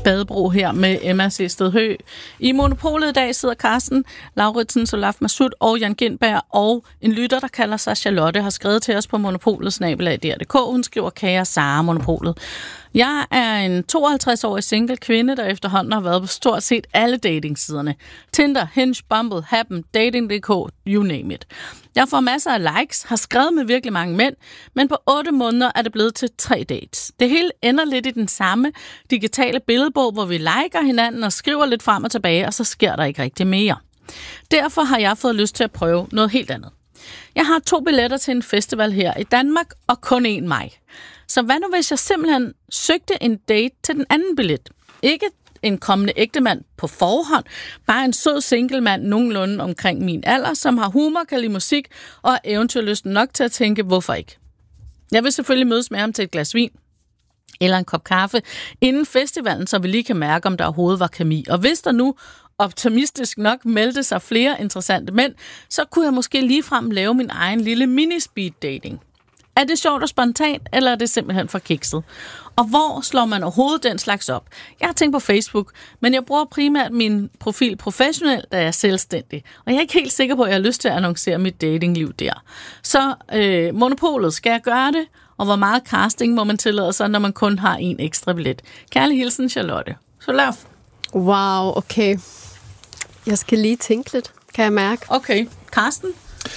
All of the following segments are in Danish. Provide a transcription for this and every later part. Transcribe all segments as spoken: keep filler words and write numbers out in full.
Badebro her med Emma Sested Høgh. I Monopolet i dag sidder Carsten Lauritsen, Solaf Masud og Jan Gindberg, og en lytter, der kalder sig Charlotte, har skrevet til os på monopolet snabel-a punktum d k. Hun skriver, kære Sara Monopolet. Jeg er en tooghalvtreds-årig single kvinde, der efterhånden har været på stort set alle datingsiderne. Tinder, Hinge, Bumble, Happen, Dating punktum d k, you name it. Jeg får masser af likes, har skrevet med virkelig mange mænd, men på otte måneder er det blevet til tre dates. Det hele ender lidt i den samme digitale billedbog, hvor vi liker hinanden og skriver lidt frem og tilbage, og så sker der ikke rigtig mere. Derfor har jeg fået lyst til at prøve noget helt andet. Jeg har to billetter til en festival her i Danmark, og kun én mig. Så hvad nu, hvis jeg simpelthen søgte en date til den anden billet? Ikke en kommende ægtemand på forhånd, bare en sød singlemand nogenlunde omkring min alder, som har humor, kan lide musik og er eventyrlysten nok til at tænke, hvorfor ikke? Jeg vil selvfølgelig mødes med ham til et glas vin eller en kop kaffe inden festivalen, så vi lige kan mærke, om der overhovedet var kemi. Og hvis der nu optimistisk nok meldte sig flere interessante mænd, så kunne jeg måske ligefrem lave min egen lille mini-speed-dating. Er det sjovt og spontant, eller er det simpelthen for kikset? Og hvor slår man overhovedet den slags op? Jeg har tænkt på Facebook, men jeg bruger primært min profil professionelt, da jeg er selvstændig. Og jeg er ikke helt sikker på, at jeg har lyst til at annoncere mit datingliv der. Så øh, Monopolet, skal jeg gøre det? Og hvor meget casting må man tillade sig, når man kun har en ekstra billet? Kærlig hilsen, Charlotte. Så lad os. Wow, okay. Jeg skal lige tænke lidt, kan jeg mærke. Okay, Carsten?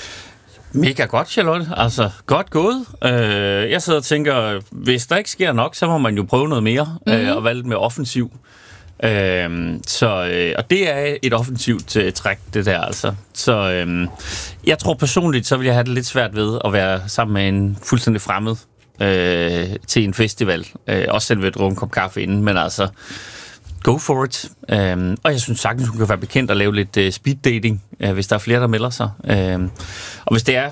Mega godt, Charlotte. Altså, godt gået. Øh, jeg sidder og tænker, hvis der ikke sker nok, så må man jo prøve noget mere, mm-hmm. øh, og være lidt mere offensiv. Øh, så, øh, og det er et offensivt øh, træk, det der altså. Så øh, jeg tror personligt, så vil jeg have det lidt svært ved at være sammen med en fuldstændig fremmed øh, til en festival. Øh, også selv ved at drikke en kop kaffe inden, men altså... Go for it. Øhm, og jeg synes sagtens, hun kan være bekendt at lave lidt uh, speed dating, uh, hvis der er flere, der melder sig. Øhm, og hvis det er,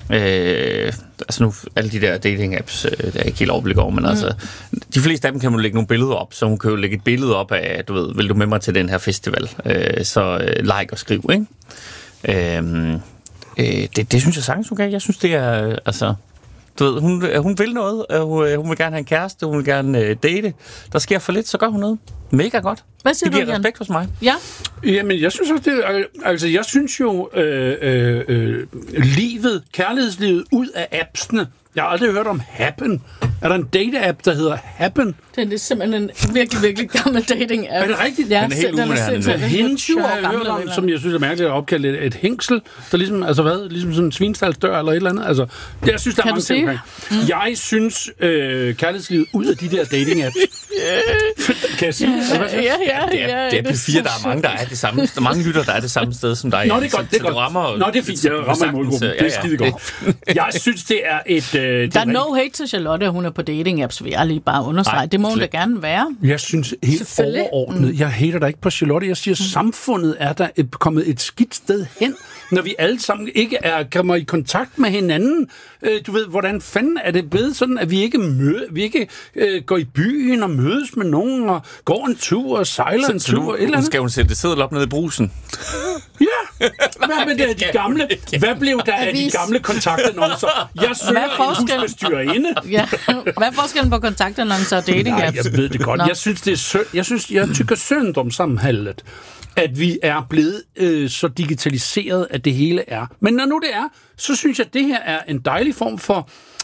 øh, altså nu, alle de der dating apps, øh, det er ikke helt overblik over, men mm. altså, de fleste af dem kan man lægge nogle billeder op, så hun kan jo lægge et billede op af, du ved, vil du med mig til den her festival? Øh, så øh, like og skriv, ikke? Øhm, øh, det, det synes jeg sagtens, hun kan. Jeg synes, det er, altså... Du ved, hun, hun vil noget, hun vil gerne have en kæreste, hun vil gerne uh, date. Der sker for lidt, så gør hun noget. Mega godt. Hvad siger det giver du, respekt hos mig. Ja. Jamen, jeg synes også, det, altså, jeg synes jo, øh, øh, øh, livet, kærlighedslivet ud af appsene. Jeg har aldrig hørt om Happen. Er der en date-app, der hedder Happen? Det er simpelthen en virkelig, virkelig gammel dating-app. Er det rigtigt? Ja, den er helt umiddelbart. Hinge har jeg hørt om, som jeg synes er mærkeligt at opkalde et, et hængsel, der ligesom, altså hvad, ligesom sådan en svinstalsdør eller et eller andet. Altså, det, jeg synes, der er kan mange ting omkring. Mm. Jeg synes, øh, kærlighedslivet ud af de der dating-apps. Kan jeg sige? Ja, ja, ja, ja, det er, det er P fire, der er mange, der er det samme. Der er mange lytter, der er det samme sted som dig. Nå, det er godt. Det er godt. Rammer, Nå, det er fint. Jeg rammer i målgruppen. Det er skide godt. Jeg synes, det er et... Øh, der er no hate til Charlotte, hun er på dating-apps, vil jeg lige bare understrege. Ej, det må hun da gerne være. Jeg synes helt overordnet, jeg hater dig ikke på Charlotte. Jeg siger, mm. samfundet er der et, kommet et skidt sted hen, når vi alle sammen ikke er kommer i kontakt med hinanden. Øh, du ved, hvordan fanden er det blevet sådan, at vi ikke møder, vi ikke øh, går i byen og mødes med nogen og går en tur og sejler så, en så tur. Nu, eller nu skal hun sætte seddel op nede i brusen. Ja, hvad med det af de gamle? Hvad blev der af de gamle kontaktannoncer? Jeg søger en husbestyrerinde. Ja. Hvad er forskellen på kontaktannoncer og dating apps? Nej, jeg ved det godt. Nå. Jeg synes, det er synd. Jeg synes, jeg tykker synd om sammenholdet, at vi er blevet øh, så digitaliseret, at det hele er. Men når nu det er, så synes jeg, at det her er en dejlig form for,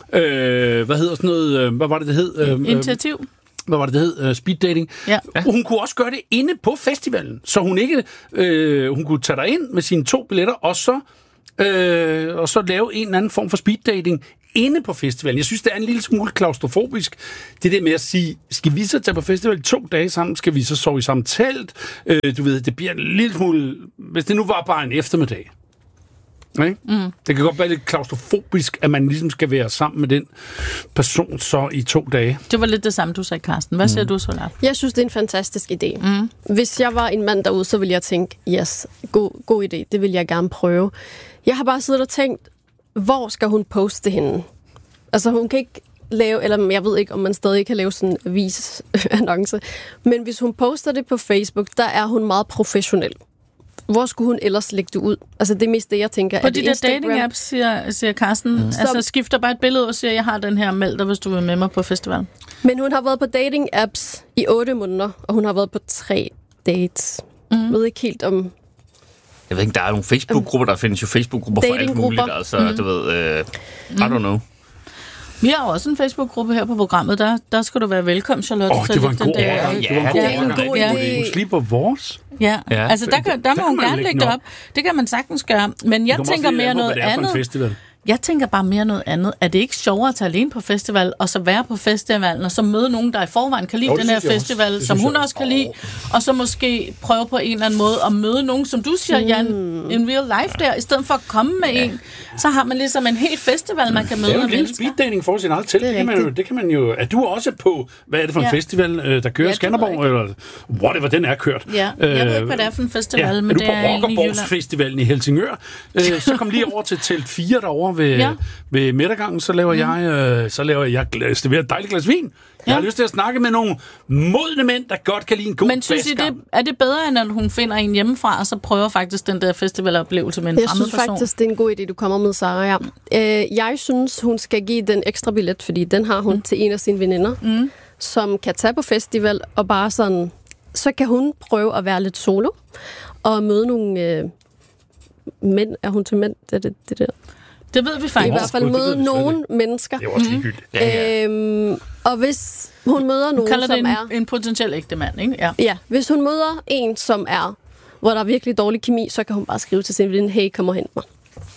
øh, hvad hedder sådan noget, øh, hvad var det, det hed? Øh, Initiativ. Hvad var det, det hed? Uh, speed dating. Ja. Hun kunne også gøre det inde på festivalen, så hun ikke, øh, hun kunne tage dig ind med sine to billetter, og så, øh, og så lave en eller anden form for speed dating inde på festivalen. Jeg synes, det er en lille smule klaustrofobisk. Det der med at sige, skal vi så tage på festival to dage sammen? Skal vi så sove i samme telt? Øh, du ved, det bliver en lille smule... Hvis det nu var bare en eftermiddag. Okay? Mm. Det kan godt være lidt klaustrofobisk, at man ligesom skal være sammen med den person så i to dage. Det var lidt det samme, du sagde, Carsten. Hvad siger mm. du, Solaf? Jeg synes, det er en fantastisk idé. Mm. Hvis jeg var en mand derude, så ville jeg tænke, yes, god, god idé, det vil jeg gerne prøve. Jeg har bare siddet og tænkt, hvor skal hun poste hende? Altså, hun kan ikke lave, eller jeg ved ikke, om man stadig kan lave sådan en avisannonce, men hvis hun poster det på Facebook, der er hun meget professionel. hvor skulle hun ellers lægge det ud? Altså, det er mest det, jeg tænker. På er de det der dating-apps, siger, siger Carsten. Mm. Altså, Som, skifter bare et billede ud og siger, jeg har den her, meld dig, hvis du vil med mig på festivalen. Men hun har været på dating-apps i otte måneder, og hun har været på tre dates. Mm. Jeg ved ikke helt om... Jeg ved ikke, der er nogle Facebook-grupper, der findes jo Facebook-grupper for alt muligt. Altså, mm. du ved, uh, I don't know. Vi har også en Facebook-gruppe her på programmet. Der, der skal du være velkommen, Charlotte. Åh, oh, det var en god idé. Ja, Det var en god, det er en god idé. idé. Hun slipper vores. Ja, Ja. altså der, kan, der må kan hun man gerne lægge lægge den det op. Det kan man sagtens gøre. Men jeg tænker mere noget andet. Jeg tænker bare mere noget andet. Er det ikke sjovere at tage alene på festival, og så være på festivalen, og så møde nogen, der i forvejen kan lide jo, den her også. festival, som hun også kan lide, og så måske prøve på en eller anden måde at møde nogen, som du siger, mm. Jan, in real life der, i stedet for at komme med ja. en, så har man ligesom en hel festival, man kan møde. Det er jo en lille speeddating for sin eget til. Det, det, kan man jo, det kan man jo... Er du også på, hvad er det for en ja. festival, der kører i Skanderborg, eller whatever den er kørt? Ja, jeg ved ikke, hvad det er for en festival, ja. men er du det på er egentlig i Jylland. Festivalen i Helsingør, så kom lige over til telt fire derovre ved, ja. ved midtergangen, så laver mm. jeg øh, så laver jeg glas, det er et dejligt glas vin. Jeg ja. har lyst til at snakke med nogle modne mænd, der godt kan lide en god Men synes I, det, er det bedre, end at hun finder en hjemmefra, og så prøver faktisk den der festivaloplevelse med en jeg fremmed person? Jeg synes faktisk, det er en god idé, du kommer med, Sarah. Ja. Øh, jeg synes, hun skal give den ekstra billet, fordi den har hun mm. til en af sine veninder, mm. som kan tage på festival, og bare sådan, så kan hun prøve at være lidt solo, og møde nogle øh, mænd. Er hun til mænd? Det, det, det der. Det ved vi faktisk. I hvert fald møde nogle mennesker. Det er også ligegyldigt. Mm. Ja, ja. Øhm, og hvis hun møder nogen, kalder som det en, er... en potentiel ægte mand, ikke? Ja. ja, hvis hun møder en, som er, hvor der er virkelig dårlig kemi, så kan hun bare skrive til sin veninde, hey, kom og hent mig.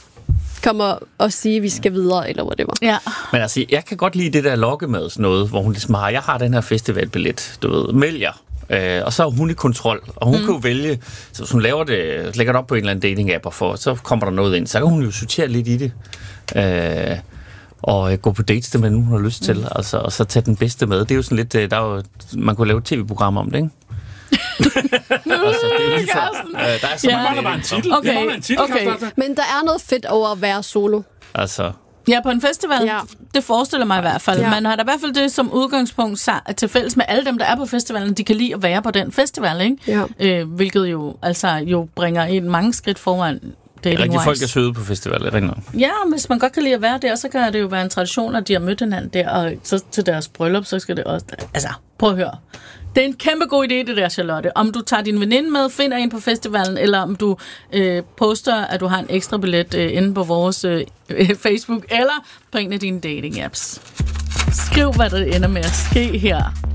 Kom og, og sige, at vi skal videre, eller whatever. Ja. Men altså, jeg kan godt lide det der lokkemad, sådan noget, hvor hun ligesom har, jeg har den her festivalbillet, du ved, meld jer. Øh, og så er hun i kontrol, og hun mm. kan jo vælge, så hvis hun laver det, lægger det op på en eller anden dating-app, og for, så kommer der noget ind, så kan hun jo sortere lidt i det, øh, og øh, gå på dates det med nogen, hun har lyst til, mm. altså, og så tage den bedste med. Det er jo sådan lidt, der er jo, man kunne lave et tv-program om det, ikke? altså, det er lige for, øh, der er så ja. mange bare en titel. Okay. Det en titel, okay. Men der er noget fedt over at være solo. Altså... Ja, på en festival, ja. det forestiller mig i hvert fald. Ja. Man har da i hvert fald det som udgangspunkt til fælles med alle dem, der er på festivalen, de kan lide at være på den festival, ikke? Ja. Øh, hvilket jo, altså, jo bringer en mange skridt foran dating-wise. Rigtig folk er søde på festival, det ringer. Ja, hvis man godt kan lide at være der, så kan det jo være en tradition, at de har mødt hinanden der, og så til deres bryllup, så skal det også... Altså, prøv at høre. Det er en kæmpe god idé, det der, Charlotte. Om du tager din veninde med, finder en på festivalen, eller om du øh, poster, at du har en ekstra billet øh, inde på vores øh, Facebook, eller på en af dine dating-apps. Skriv, hvad der ender med at ske her.